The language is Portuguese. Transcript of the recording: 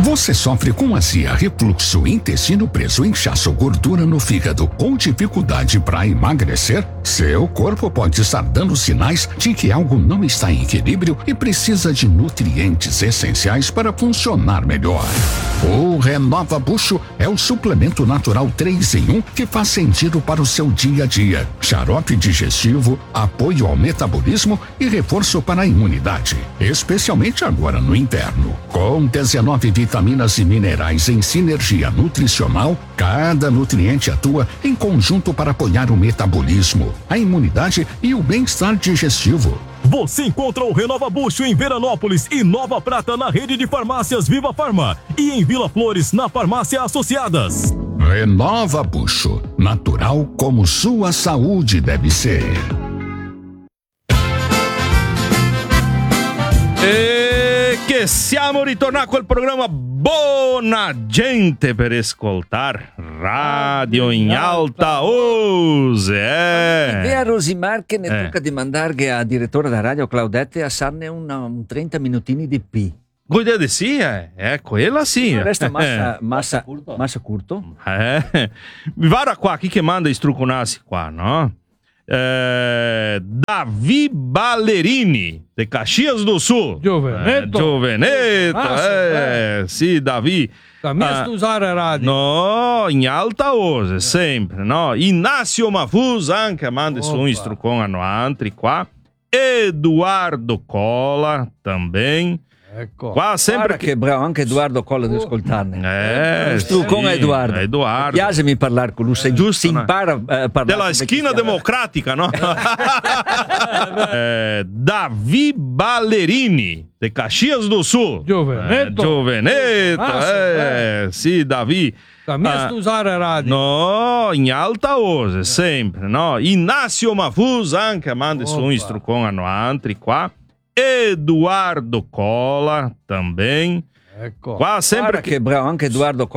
Você sofre com azia, refluxo, intestino preso, inchaço, gordura no fígado ou dificuldade para emagrecer? Seu corpo pode estar dando sinais de que algo não está em equilíbrio e precisa de nutrientes essenciais para funcionar melhor. O Renova Bucho é o suplemento natural 3 em 1 que faz sentido para o seu dia a dia. Xarope digestivo, apoio ao metabolismo e reforço para a imunidade, especialmente agora no inverno. Com 19 vitaminas e minerais em sinergia nutricional, cada nutriente atua em conjunto para apoiar o metabolismo, a imunidade e o bem-estar digestivo. Você encontra o Renova Bucho em Veranópolis e Nova Prata na rede de farmácias Viva Farma e em Vila Flores na farmácia Associadas. Renova Bucho, natural como sua saúde deve ser. E che siamo ritornati col programma Buona Gente per ascoltar Radio in Alta Voce. E a Rosimar che ne tocca di mandarghe a direttore da radio Claudette a sarne un 30 minutini di P. Cuida di sì, quella sì. Resta massa curto. Guarda qua, chi che manda istruconassi qua, no? Davi Ballerini de Caxias do Sul. Gioveneto. Sì, Davi. Caminho usare radio. No, in alta voce, sempre, no? Inácio Mafuz anche manda su un istrucon altri qua. Eduardo Cola também. Ecco. Qua sempre che bravo anche Edoardo Colla ad ascoltarne. Tu con Edoardo. Piacemi parlare con lui, se giusto si impara a parlare. Della schina democratica, no? Davi Ballerini de Caxias do Sul. Gioveneto. Sì, Davi. Caminho usare radio. No, in alta voce, sempre, no? Inácio Mafuz anche manda su un istrucon altri qua. Eduardo Cola também. Ecco. Qua sempre che bravo anche Edoardo Colla